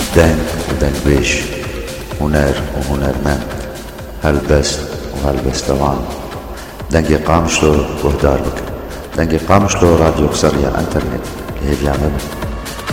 دنگ ودنگويش، هنر وهنرمند، هلبست وهلبستوان. دنگی قامشلو وهدار بك، دنگی قامشلو راديو سريع انترنت اللي هي بيعمل